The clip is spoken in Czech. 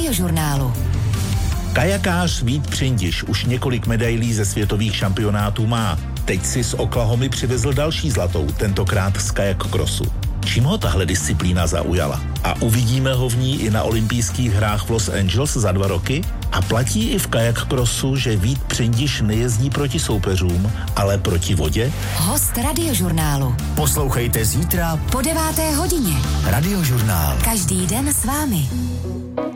Radiožurnálu. Kajakář Vít Přindiš už několik medailí ze světových šampionátů má. Teď si z Oklahomy přivezl další zlatou, tentokrát z kajakcrossu. Čím ho tahle disciplína zaujala? A uvidíme ho v ní i na olympijských hrách v Los Angeles za 2 roky? A platí i v kajakcrossu, že Vít Přindiš nejezdí proti soupeřům, ale proti vodě? Host Radiožurnálu. Poslouchejte zítra po 9. hodině. Radiožurnál. Každý den s vámi.